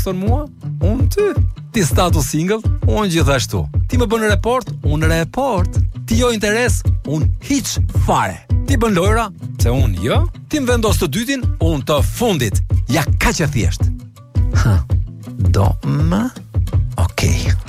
thënë mua? Unë ty. Ti status single, unë gjithashtu. Ti më bën report, unë report. Ti jo interes, unë hiç fare. Ti bën lojra, se unë jo. Ti më vendos të dytin, unë të fundit. Ja kaq e thjesht. Do më? Okej.